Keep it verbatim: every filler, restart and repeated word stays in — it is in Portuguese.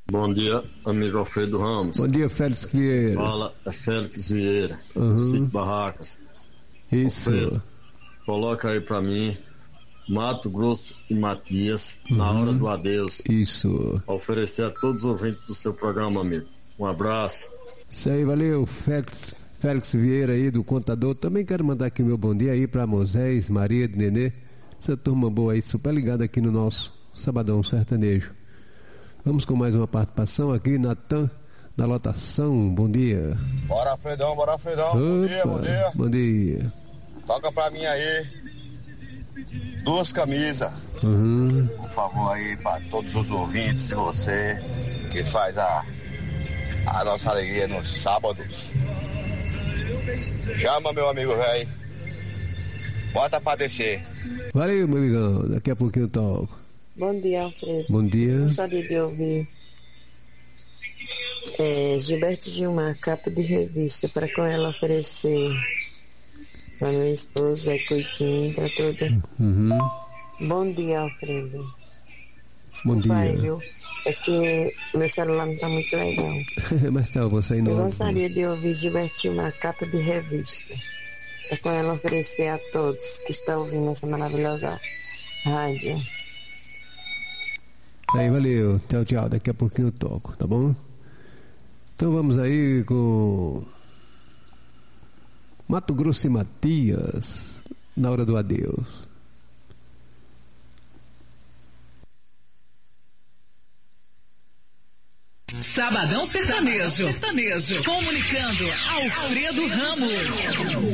Bom dia, amigo Alfredo Ramos. Bom dia, Félix Vieira. Fala, é Félix Vieira, uhum. Sítio Barracas. Isso. Alfredo, coloca aí pra mim Mato Grosso e Matias, uhum. Na Hora do Adeus. Isso. Pra oferecer a todos os ouvintes do seu programa, amigo. Um abraço. Isso aí, valeu, Félix, Félix Vieira aí do Contador. Também quero mandar aqui meu bom dia aí pra Moisés, Maria de Nenê. Essa turma boa aí, super ligada aqui no nosso Sabadão Sertanejo. Vamos com mais uma participação aqui, Natan, da lotação. Bom dia. Bora, Alfredão, bora, Alfredão. Opa, bom dia, bom dia. Bom dia. Toca pra mim aí duas camisas. Uhum. Por favor aí, pra todos os ouvintes e você que faz a, a nossa alegria nos sábados. Chama, meu amigo velho. Bota pra descer. Valeu, meu amigão. Daqui a pouquinho eu toco. Bom dia, Alfredo. Bom dia. Gostaria de ouvir é, Gilberto Gilmar, capa de revista, para com ela oferecer para meu esposo, Zé Coitinho, para toda. Uhum. Bom dia, Alfredo. Bom dia. Pai, viu? É que meu celular não está muito legal. Mas tá, eu vou sair no Eu áudio. gostaria de ouvir Gilberto Gilmar, capa de revista, para com ela oferecer a todos que estão ouvindo essa maravilhosa rádio. Isso aí, valeu. Tchau, tchau. Daqui a pouquinho eu toco, tá bom? Então vamos aí com Mato Grosso e Matias, Na Hora do Adeus. Sabadão Sertanejo. Sertanejo. Comunicando Alfredo Ramos.